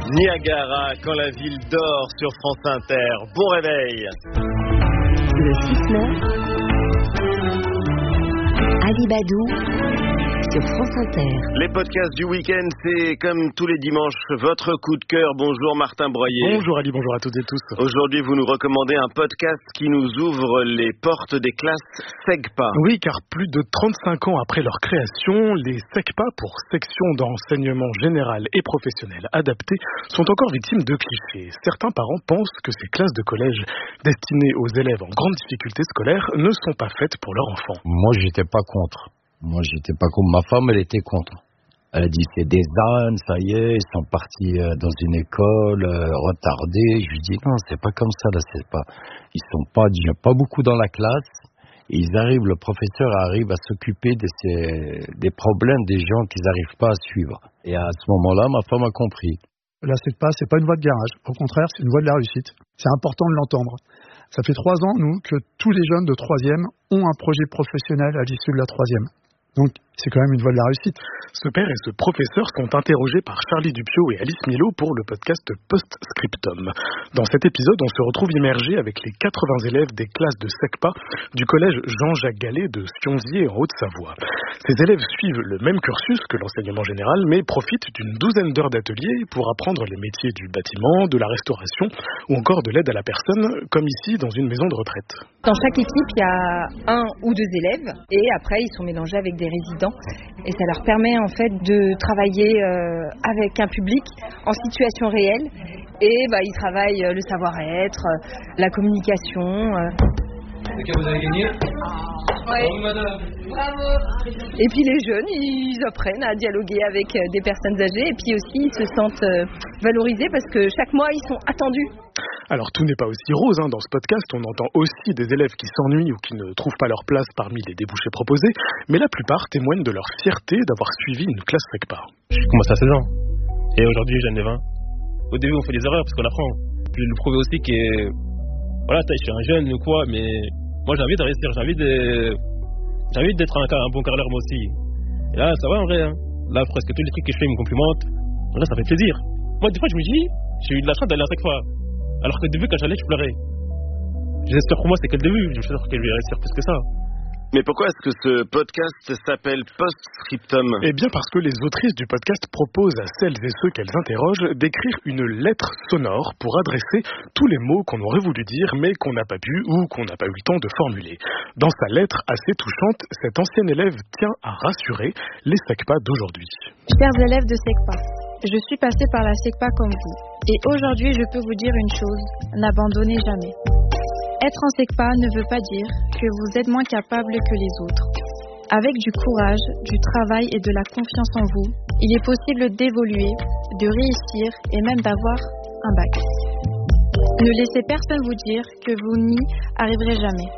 Niagara, quand la ville dort sur France Inter. Bon réveil. Le 6-9, Ali Badou sur France Inter. Les podcasts du week-end, c'est comme tous les dimanches, votre coup de cœur. Bonjour Martin Broyer. Bonjour Ali, bonjour à toutes et tous. Aujourd'hui, vous nous recommandez un podcast qui nous ouvre les portes des classes SEGPA. Oui, car plus de 35 ans après leur création, les SEGPA, pour section d'enseignement général et professionnel adapté, sont encore victimes de clichés. Certains parents pensent que ces classes de collège destinées aux élèves en grande difficulté scolaire ne sont pas faites pour leurs enfants. Moi, j'étais pas contre. Ma femme, elle était contre. Elle a dit, c'est des ânes, ça y est, ils sont partis dans une école, retardés. Je lui dis, non, c'est pas comme ça, là, ils sont pas beaucoup dans la classe. Et le professeur arrive à s'occuper des problèmes des gens qu'ils n'arrivent pas à suivre. Et à ce moment-là, ma femme a compris. La SEGPA, c'est pas une voie de garage. Au contraire, c'est une voie de la réussite. C'est important de l'entendre. Ça fait 3 ans, nous, que tous les jeunes de 3e ont un projet professionnel à l'issue de la 3e. Donc, c'est quand même une voie de la réussite. Ce père et ce professeur sont interrogés par Charlie Dupieux et Alice Milo pour le podcast Post-Scriptum. Dans cet épisode, on se retrouve immergé avec les 80 élèves des classes de SEGPA du collège Jean-Jacques Gallet de Sionzier en Haute-Savoie. Ces élèves suivent le même cursus que l'enseignement général, mais profitent d'une douzaine d'heures d'ateliers pour apprendre les métiers du bâtiment, de la restauration ou encore de l'aide à la personne, comme ici dans une maison de retraite. Dans chaque équipe, il y a 1 ou 2 élèves et après, ils sont mélangés avec des résidents. Et ça leur permet en fait de travailler avec un public en situation réelle. Et ils travaillent le savoir-être, la communication. Ok, vous avez gagné. Ouais. Bravo. Et puis les jeunes, ils apprennent à dialoguer avec des personnes âgées et puis aussi ils se sentent valorisés parce que chaque mois ils sont attendus. Alors tout n'est pas aussi rose dans ce podcast, on entend aussi des élèves qui s'ennuient ou qui ne trouvent pas leur place parmi les débouchés proposés, mais la plupart témoignent de leur fierté d'avoir suivi une classe SEGPA. J'ai commencé à 16 ans et aujourd'hui j'en ai 20. Au début on fait des erreurs parce qu'on apprend. Je vais lui prouver aussi que voilà, je suis un jeune ou quoi, mais moi j'ai envie de réussir, j'ai envie d'être un bon carrière moi aussi. Et là ça va en vrai, là presque tous les trucs que je fais ils me complimentent, là ça fait plaisir. Moi des fois je me dis, j'ai eu de la chance d'aller à SEGPA. Alors qu'au début, quand j'allais, je pleurais. J'espère pour moi, c'est que le début. Je suis sûr qu'elle vais réussir plus que ça. Mais pourquoi est-ce que ce podcast s'appelle Post-Scriptum ? Eh bien parce que les autrices du podcast proposent à celles et ceux qu'elles interrogent d'écrire une lettre sonore pour adresser tous les mots qu'on aurait voulu dire mais qu'on n'a pas pu ou qu'on n'a pas eu le temps de formuler. Dans sa lettre assez touchante, cette ancienne élève tient à rassurer les SEGPA d'aujourd'hui. Chers élèves de SEGPA, je suis passée par la SEGPA comme vous. Et aujourd'hui, je peux vous dire une chose, n'abandonnez jamais. Être en SEGPA ne veut pas dire que vous êtes moins capable que les autres. Avec du courage, du travail et de la confiance en vous, il est possible d'évoluer, de réussir et même d'avoir un bac. Ne laissez personne vous dire que vous n'y arriverez jamais.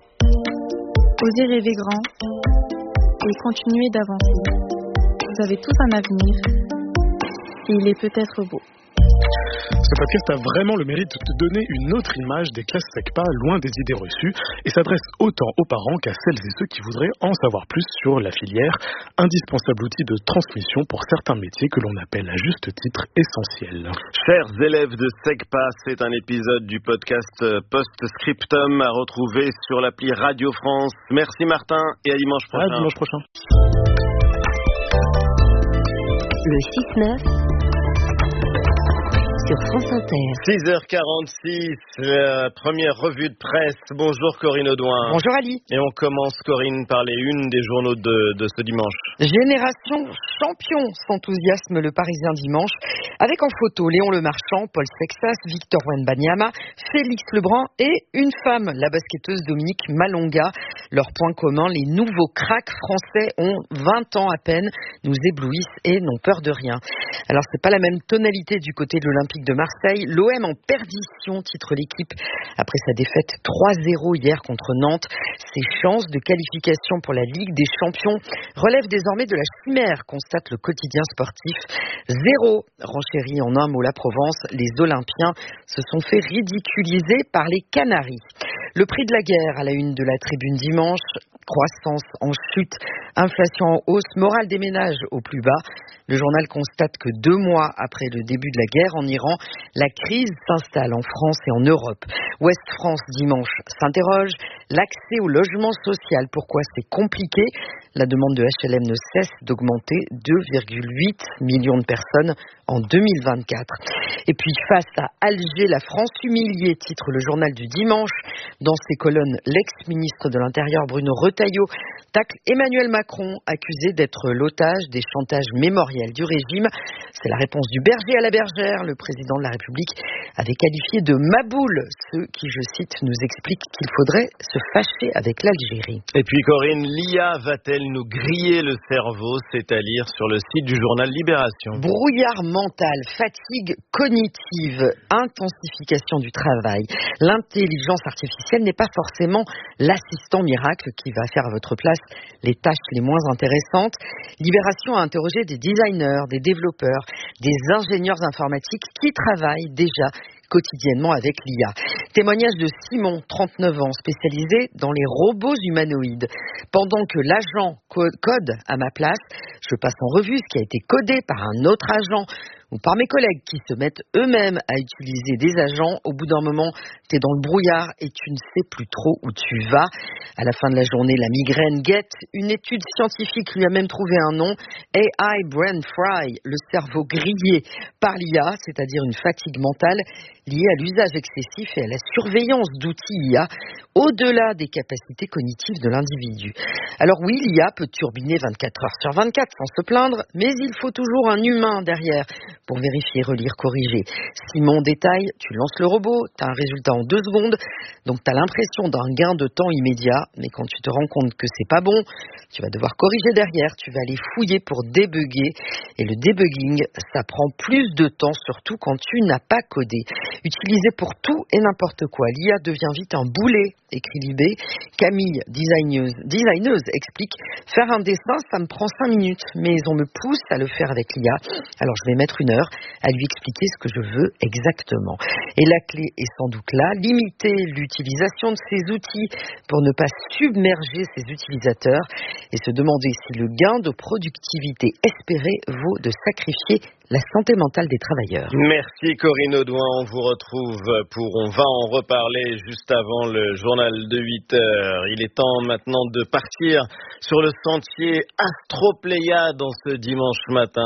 Osez rêver grand et continuez d'avancer. Vous avez tous un avenir et il est peut-être beau. Ce podcast a vraiment le mérite de donner une autre image des classes SEGPA loin des idées reçues et s'adresse autant aux parents qu'à celles et ceux qui voudraient en savoir plus sur la filière, indispensable outil de transmission pour certains métiers que l'on appelle à juste titre essentiels. Chers élèves de SEGPA, c'est un épisode du podcast Post-Scriptum à retrouver sur l'appli Radio France. Merci Martin et à dimanche prochain. À dimanche prochain. Le 6-9 sur France Inter. 6h46, la première revue de presse. Bonjour Corinne Audouin. Bonjour Ali. Et on commence Corinne par les unes des journaux de ce dimanche. Génération champion, s'enthousiasme le Parisien dimanche. Avec en photo Léon Lemarchand, Paul Sexas, Victor Wembanyama, Félix Lebrun et une femme, la basketteuse Dominique Malonga. Leur point commun, les nouveaux cracks français ont 20 ans à peine, nous éblouissent et n'ont peur de rien. Alors c'est pas la même tonalité du côté de l'Olympique de Marseille. L'OM en perdition, titre l'équipe, après sa défaite 3-0 hier contre Nantes. Ses chances de qualification pour la Ligue des Champions relèvent désormais de la chimère, constate le quotidien sportif. 0, renchérit en un mot la Provence, les Olympiens se sont fait ridiculiser par les Canaries. Le prix de la guerre à la une de la Tribune dimanche, croissance en chute, inflation en hausse, morale des ménages au plus bas. Le journal constate que 2 mois après le début de la guerre en Iran, la crise s'installe en France et en Europe. Ouest France dimanche s'interroge. L'accès au logement social, pourquoi c'est compliqué? La demande de HLM ne cesse d'augmenter, 2,8 millions de personnes en 2024. Et puis face à Alger, la France humiliée, titre le journal du dimanche. Dans ses colonnes, l'ex-ministre de l'Intérieur Bruno Retailleau tacle Emmanuel Macron, accusé d'être l'otage des chantages mémoriels du régime. C'est la réponse du berger à la bergère. Le président de la République avait qualifié de maboule ceux qui, je cite, nous expliquent qu'il faudrait se fâcher avec l'Algérie. Et puis Corinne, l'IA va-t-elle nous griller le cerveau? C'est à lire sur le site du journal Libération. Brouillard mental, fatigue cognitive, intensification du travail. L'intelligence artificielle n'est pas forcément l'assistant miracle qui va faire à votre place les tâches les moins intéressantes. Libération a interrogé des designers, des développeurs, des ingénieurs informatiques qui travaillent déjà quotidiennement avec l'IA. Témoignage de Simon, 39 ans, spécialisé dans les robots humanoïdes. Pendant que l'agent code à ma place, je passe en revue ce qui a été codé par un autre agent ou par mes collègues qui se mettent eux-mêmes à utiliser des agents. Au bout d'un moment, tu es dans le brouillard et tu ne sais plus trop où tu vas. À la fin de la journée, la migraine guette. Une étude scientifique lui a même trouvé un nom, AI Brain Fry, le cerveau grillé par l'IA, c'est-à-dire une fatigue mentale liée à l'usage excessif et à la surveillance d'outils IA, au-delà des capacités cognitives de l'individu. Alors oui, l'IA peut turbiner 24 heures sur 24 sans se plaindre, mais il faut toujours un humain derrière pour vérifier, relire, corriger. Simon détaille, tu lances le robot, tu as un résultat en 2 secondes, donc tu as l'impression d'un gain de temps immédiat, mais quand tu te rends compte que c'est pas bon, tu vas devoir corriger derrière, tu vas aller fouiller pour débugger, et le debugging, ça prend plus de temps, surtout quand tu n'as pas codé. Utilisé pour tout et n'importe quoi, l'IA devient vite un boulet, écrit Libé. Camille, designeuse, explique, faire un dessin, ça me prend 5 minutes, mais on me pousse à le faire avec l'IA, alors je vais mettre 1 heure à lui expliquer ce que je veux exactement. Et la clé est sans doute là, limiter l'utilisation de ces outils pour ne pas submerger ses utilisateurs et se demander si le gain de productivité espéré vaut de sacrifier la santé mentale des travailleurs. Merci Corinne Audouin, on vous retrouve on va en reparler juste avant le journal de 8h. Il est temps maintenant de partir sur le sentier Astropléiade en ce dimanche matin,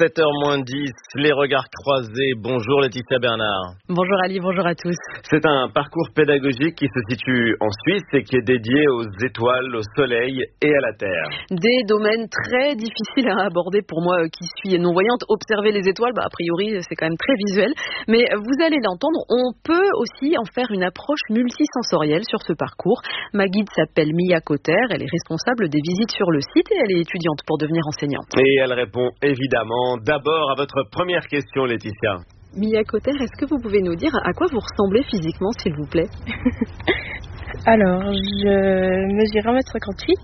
7h-10, les regards croisés. Bonjour Laetitia Bernard. Bonjour Ali, bonjour à tous. C'est un parcours pédagogique qui se situe en Suisse et qui est dédié aux étoiles, au soleil et à la Terre. Des domaines très difficiles à aborder pour moi qui suis non-voyante. Observer les étoiles, a priori, c'est quand même très visuel. Mais vous allez l'entendre, on peut aussi en faire une approche multisensorielle sur ce parcours. Ma guide s'appelle Mia Cotter, elle est responsable des visites sur le site et elle est étudiante pour devenir enseignante. Et elle répond évidemment d'abord à votre première question, Laetitia. Mia Cotter, est-ce que vous pouvez nous dire à quoi vous ressemblez physiquement, s'il vous plaît? Alors, je mesure 1m58.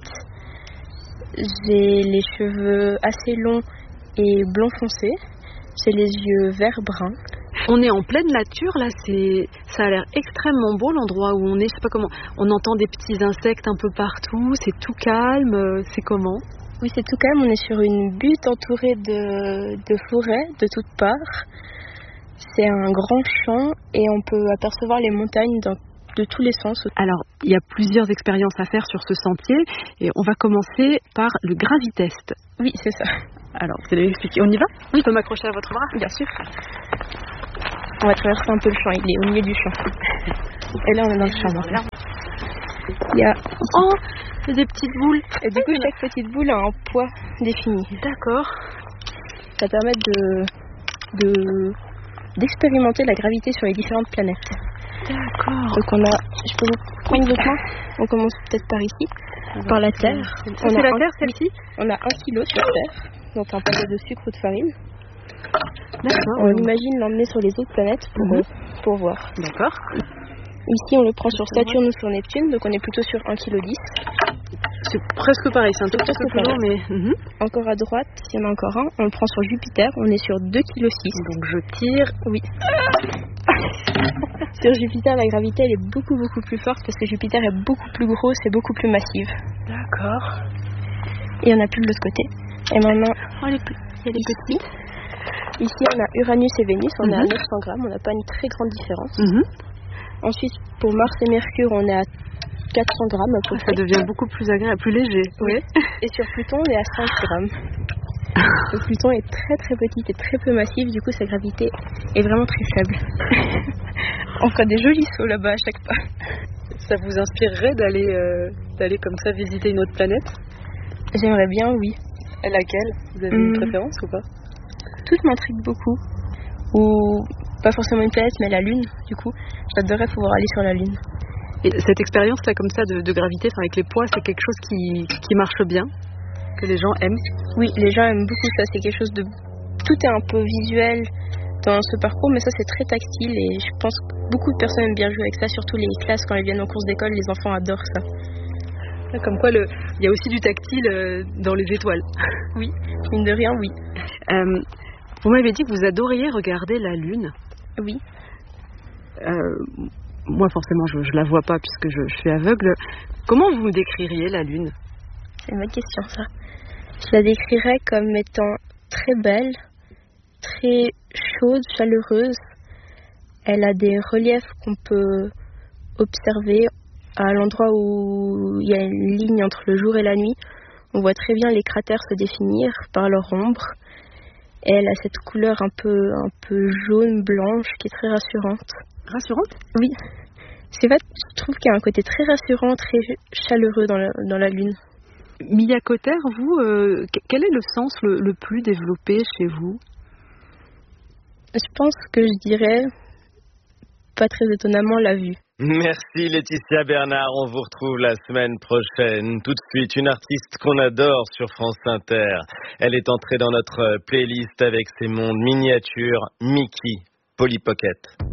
J'ai les cheveux assez longs et blond foncé. J'ai les yeux vert brun. On est en pleine nature, là, ça a l'air extrêmement beau l'endroit où on est, je sais pas comment, on entend des petits insectes un peu partout, c'est tout calme, c'est comment? Oui, c'est tout calme, on est sur une butte entourée de forêts de toutes parts. C'est un grand champ et on peut apercevoir les montagnes de tous les sens. Alors, il y a plusieurs expériences à faire sur ce sentier et on va commencer par le gravitest. Oui, c'est ça. Alors, vous allez expliquer. On y va? Oui, je peux m'accrocher à votre bras? Bien sûr. On va traverser un peu le champ, il est au milieu du champ. Et là, on est dans le champ. Il y a des petites boules. Et du coup, chaque petite boule a un poids défini. D'accord. Ça permet d'expérimenter la gravité sur les différentes planètes. D'accord. Donc je peux vous prendre votre main. On commence peut-être par ici, par la Terre. C'est la Terre, celle-ci? On a 1 kilo sur Terre, donc un paquet de sucre ou de farine. D'accord. On imagine l'emmener sur les autres planètes pour voir. D'accord. Ici, on le prend sur Saturne ou sur Neptune, donc on est plutôt sur 1,10 kg. C'est presque pareil, c'est un tout petit peu plus long, mais... Encore à droite, il y en a encore un, on le prend sur Jupiter, on est sur 2,6 kg. Donc je tire, oui. Sur Jupiter, la gravité, elle est beaucoup plus forte parce que Jupiter est beaucoup plus gros, c'est beaucoup plus massif. D'accord. Et il n'y en a plus de l'autre côté. Et maintenant, Elle est petite. Ici, on a Uranus et Vénus, on est à 900 grammes, on n'a pas une très grande différence. Ensuite, pour Mars et Mercure, on est à 400 grammes à peu près. Ça devient beaucoup plus agréable, plus léger. Oui. Et sur Pluton, on est à 5 grammes. Le Pluton est très très petit et très peu massif, du coup sa gravité est vraiment très faible. On fera des jolis sauts là-bas à chaque pas. Ça vous inspirerait d'aller comme ça visiter une autre planète? J'aimerais bien, oui. Laquelle? Vous avez une préférence ou pas? Toutes m'intriguent beaucoup. Ou pas forcément une planète, mais la Lune, du coup. J'adorerais pouvoir aller sur la Lune. Et cette expérience-là comme ça de gravité, avec les poids, c'est quelque chose qui marche bien? Que les gens aiment? Oui, les gens aiment beaucoup ça. C'est quelque chose de... Tout est un peu visuel dans ce parcours, mais ça c'est très tactile et je pense que beaucoup de personnes aiment bien jouer avec ça, surtout les classes quand elles viennent en cours d'école, les enfants adorent ça. Comme quoi, il y a aussi du tactile dans les étoiles. Oui, mine de rien, oui. Vous m'avez dit que vous adoriez regarder la Lune. Oui. Moi, forcément, je la vois pas puisque je suis aveugle. Comment vous me décririez la Lune? C'est une bonne question, ça. Je la décrirais comme étant très belle, très chaude, chaleureuse. Elle a des reliefs qu'on peut observer à l'endroit où il y a une ligne entre le jour et la nuit. On voit très bien les cratères se définir par leur ombre. Et elle a cette couleur un peu jaune, blanche, qui est très rassurante. Rassurante? Oui. Je trouve qu'il y a un côté très rassurant, très chaleureux dans la Lune. Mia Cotter, vous, quel est le sens le plus développé chez vous? Je pense que je dirais, pas très étonnamment, la vue. Merci Laetitia Bernard, on vous retrouve la semaine prochaine. Tout de suite, une artiste qu'on adore sur France Inter. Elle est entrée dans notre playlist avec ses mondes miniatures, Mickey, Polly Pocket.